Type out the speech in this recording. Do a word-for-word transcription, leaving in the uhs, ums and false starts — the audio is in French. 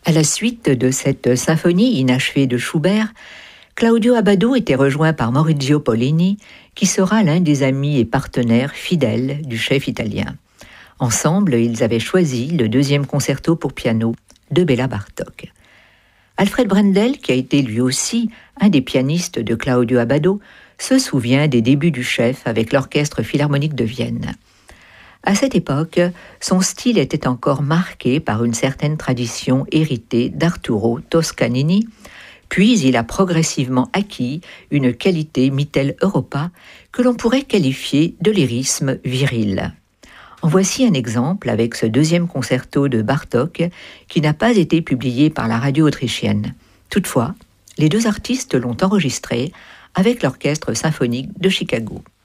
À la suite de cette symphonie inachevée de Schubert, Claudio Abbado était rejoint par Maurizio Pollini, qui sera l'un des amis et partenaires fidèles du chef italien. Ensemble, ils avaient choisi le deuxième concerto pour piano de Béla Bartók. Alfred Brendel, qui a été lui aussi un des pianistes de Claudio Abbado, se souvient des débuts du chef avec l'Orchestre Philharmonique de Vienne. À cette époque, son style était encore marqué par une certaine tradition héritée d'Arturo Toscanini, puis il a progressivement acquis une qualité Mittel-Europa que l'on pourrait qualifier de lyrisme viril. En voici un exemple avec ce deuxième concerto de Bartók qui n'a pas été publié par la radio autrichienne. Toutefois, les deux artistes l'ont enregistré avec l'Orchestre symphonique de Chicago.